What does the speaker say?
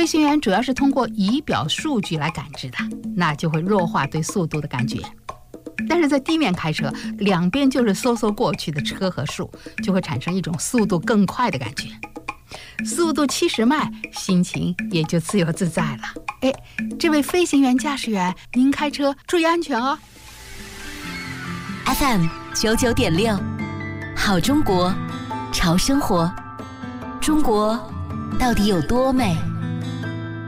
飞行员主要是通过仪表数据来感知的，那就会弱化对速度的感觉。但是在地面开车，两边就是嗖嗖过去的车和树，就会产生一种速度更快的感觉。速度70迈，心情也就自由自在了。哎，这位飞行员驾驶员，您开车注意安全哦。 FM 99.6，好中国，潮生活。中国到底有多美？